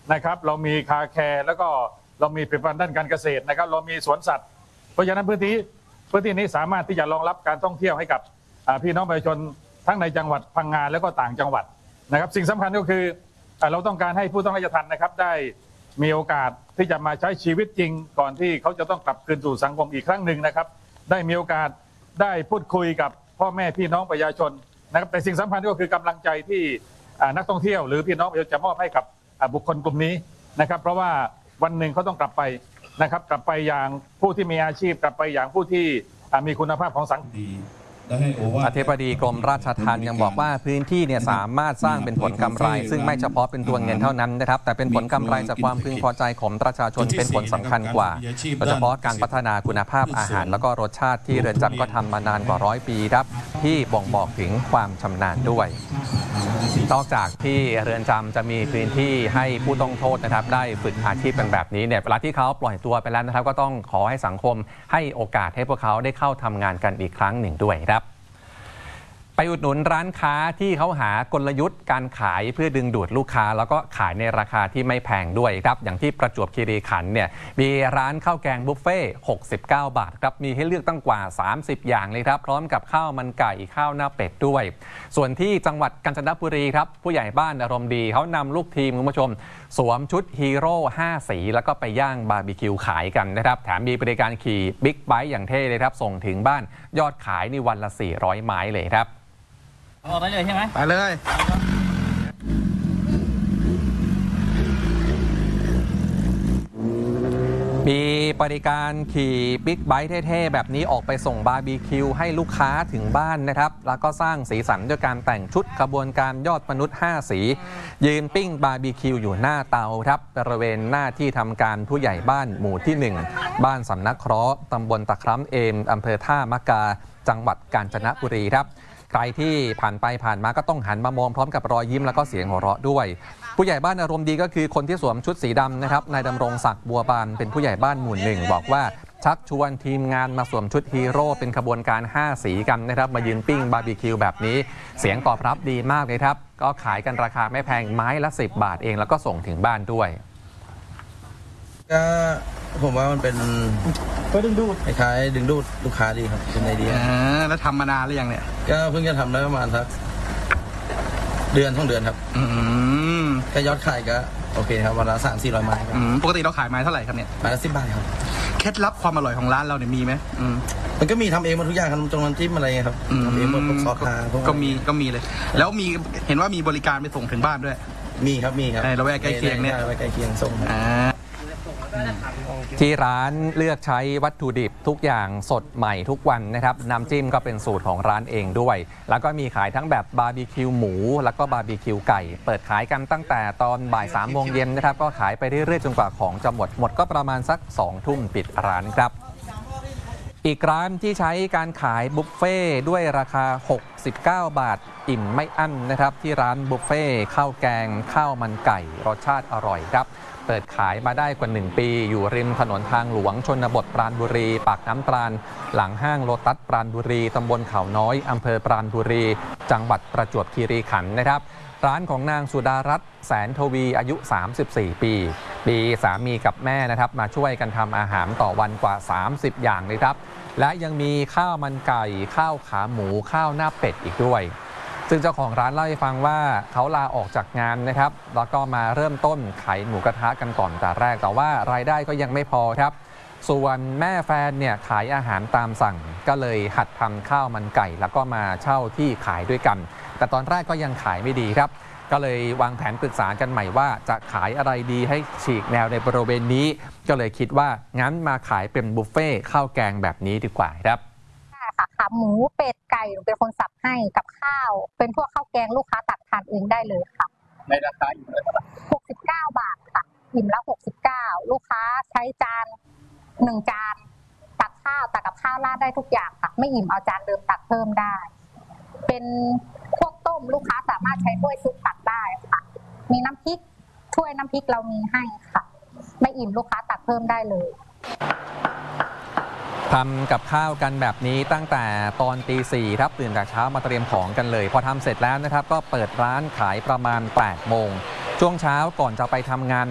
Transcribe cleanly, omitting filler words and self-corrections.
นะครับเรามีคาแคร์แล้วก็เรามีผลิตภัณฑ์ด้านการเกษตรนะครับเรามีสวนสัตว์เพราะฉะนั้นพื้นที่นี้สามารถที่จะรองรับการท่องเที่ยวให้กับพี่น้องประชาชนทั้งในจังหวัดพังงาแล้วก็ต่างจังหวัดนะครับสิ่งสำคัญก็คือเราต้องการให้ผู้ต้องราชทัณฑ์นะครับได้มีโอกาสที่จะมาใช้ชีวิตจริงก่อนที่เขาจะต้องกลับคืนสู่สังคมอีกครั้งหนึ่งนะครับได้มีโอกาสได้พูดคุยกับพ่อแม่พี่น้องประชาชนนะครับแต่สิ่งสำคัญก็คือกำลังใจที่นักท่องเที่ยวหรือพี่น้องประชาชนจะมอบให้กับบุคคลกลุ่มนี้นะครับเพราะว่าวันหนึ่งเขาต้องกลับไปนะครับกลับไปอย่างผู้ที่มีอาชีพกลับไปอย่างผู้ที่มีคุณภาพของสังคมอธิบดีกรมราชทัณฑ์ยังบอกว่าพื้นที่เนี่ยสามารถสร้างเป็นผลกำไรซึ่งไม่เฉพาะเป็นตัวเงินเท่านั้นนะครับแต่เป็นผลกำไรจากความพึงพอใจของประชาชนเป็นผลสำคัญกว่าโดยเฉพาะการพัฒนาคุณภาพอาหารแล้วก็รสชาติที่เรือนจำก็ทำมานานกว่า100 ปีครับที่บ่งบอกถึงความชำนาญด้วยนอกจากที่เรือนจำจะมีพื้นที่ให้ผู้ต้องโทษนะครับได้ฝึกอาชีพเป็นแบบนี้เนี่ยเวลาที่เขาปล่อยตัวไปแล้วนะครับก็ต้องขอให้สังคมให้โอกาสให้พวกเขาได้เข้าทำงานกันอีกครั้งหนึ่งด้วยครับไปอุดหนุนร้านค้าที่เขาหากลยุทธ์การขายเพื่อดึงดูดลูกค้าแล้วก็ขายในราคาที่ไม่แพงด้วยครับอย่างที่ประจวบคีรีขันธ์เนี่ยมีร้านข้าวแกงบุฟเฟ่69 บาทครับมีให้เลือกตั้งกว่า30 อย่างเลยครับพร้อมกับข้าวมันไก่ข้าวหน้าเป็ดด้วยส่วนที่จังหวัดกาญจนบุรีครับผู้ใหญ่บ้านอารมณ์ดีเขานำลูกทีมคุณผู้ชมสวมชุดฮีโร่5 สีแล้วก็ไปย่างบาร์บีคิวขายกันนะครับแถมมีบริการขี่บิ๊กไบค์อย่างเท่เลยครับส่งถึงบ้านยอดขายในวันละ400 ไม้เลยครับเอาไปเลยใช่ไหมไปเลยมีบริการขี่บิ๊กไบค์เท่ๆแบบนี้ออกไปส่งบาร์บีคิวให้ลูกค้าถึงบ้านนะครับแล้วก็สร้างสีสันด้วยการแต่งชุดขบวนการยอดมนุษย์5 สียืนปิ้งบาร์บีคิวอยู่หน้าเตาครับบริเวณหน้าที่ทำการผู้ใหญ่บ้านหมู่ที่1บ้านสำนักเคราะห์ตำบลตะคร้ำเอมอำเภอท่ามะกาจังหวัดกาญจนบุรีครับใครที่ผ่านไปผ่านมาก็ต้องหันมามองพร้อมกับรอยยิ้มแล้วก็เสียงหัวเราะด้วยผู้ใหญ่บ้านอารมณ์ดีก็คือคนที่สวมชุดสีดำนะครับนายดำรงศักดิ์บัวบานเป็นผู้ใหญ่บ้านหมู่1บอกว่าชักชวนทีมงานมาสวมชุดฮีโร่เป็นขบวนการ5 สีกันนะครับมายืนปิ้งบาร์บีคิวแบบนี้เสียงตอบรับดีมากเลยครับก็ขายกันราคาไม่แพงไม้ละ10 บาทเองแล้วก็ส่งถึงบ้านด้วยก็ผมว่ามันเป็นดึงดูดคล้ายดึงดูดลูกค้าดีครับเป็นไอเดียแล้วทำมานานหรือยังเนี่ยก็เพิ่งจะทำได้ประมาณสัก2 เดือนครับแค่ยอดขายก็โอเคครับวันละ300-400 ไม้ปกติเราขายไม้เท่าไหร่ครับเนี่ยไม้ละ10 บาทครับเคล็ดลับความอร่อยของร้านเราเนี่ยมีไหมมันก็มีทำเองหมดทุกอย่างครับน้ำจิ้มอะไรครับทำเองหมดซอสทาก็มีเลยแล้วมีเห็นว่ามีบริการไปส่งถึงบ้านด้วยมีครับเราแวกใกล้เคียงเนี่ยใกล้เคียงส่งที่ร้านเลือกใช้วัตถุดิบทุกอย่างสดใหม่ทุกวันนะครับน้ำจิ้มก็เป็นสูตรของร้านเองด้วยแล้วก็มีขายทั้งแบบบาร์บีคิวหมูแล้วก็บาร์บีคิวไก่เปิดขายกันตั้งแต่ตอนบ่าย3 โมงเย็นนะครับก็ขายไปเรื่อยๆจนกว่าของจะหมดก็ประมาณสัก2 ทุ่มปิดร้านครับอีกร้านที่ใช้การขายบุฟเฟ่ด้วยราคา69 บาทอิ่มไม่อั้นนะครับที่ร้านบุฟเฟ่ข้าวแกงข้าวมันไก่รสชาติอร่อยครับเปิดขายมาได้กว่า1 ปีอยู่ริมถนนทางหลวงชนบทปราณบุรีปากน้ำปราณหลังห้างโลตัสปราณบุรีตำบลเขาน้อยอำเภอปราณบุรีจังหวัดประจวบคีรีขันธ์นะครับร้านของนางสุดารัตน์แสนทวีอายุ34 ปีมีสามีกับแม่นะครับมาช่วยกันทำอาหารต่อวันกว่า30 อย่างเลยครับและยังมีข้าวมันไก่ข้าวขาหมูข้าวหน้าเป็ดอีกด้วยซึ่งเจ้าของร้านเล่าให้ฟังว่าเขาลาออกจากงานนะครับแล้วก็มาเริ่มต้นขายหมูกระทะกันก่อนแต่แรกแต่ว่ารายได้ก็ยังไม่พอครับส่วนแม่แฟนเนี่ยขายอาหารตามสั่งก็เลยหัดทำข้าวมันไก่แล้วก็มาเช่าที่ขายด้วยกันแต่ตอนแรกก็ยังขายไม่ดีครับก็เลยวางแผนปรึกษากันใหม่ว่าจะขายอะไรดีให้ฉีกแนวในบริเวณนี้ก็เลยคิดว่างั้นมาขายเป็นบุฟเฟ่ข้าวแกงแบบนี้ดีกว่าครับขาหมูเป็ดไก่เป็นคนสับให้กับข้าวเป็นพวกข้าวแกงลูกค้าตักทานเองได้เลยค่ะในราคาอยู่ที่เท่าไหร่ 69 บาทค่ะอิ่มละ69ลูกค้าใช้จาน1 จานตักข้าวตักกับข้าวราดได้ทุกอย่างค่ะไม่อิ่มเอาจานเดิมตักเพิ่มได้เป็นพวกต้มลูกค้าสามารถใช้ถ้วยซุปตักได้ค่ะมีน้ำพริกถ้วยน้ำพริกเรามีให้ค่ะไม่อิ่มลูกค้าตักเพิ่มได้เลยทำกับข้าวกันแบบนี้ตั้งแต่ตอนตี 4ครับตื่นแต่เช้ามาเตรียมของกันเลยพอทำเสร็จแล้วนะครับก็เปิดร้านขายประมาณ8 โมงช่วงเช้าก่อนจะไปทำงาน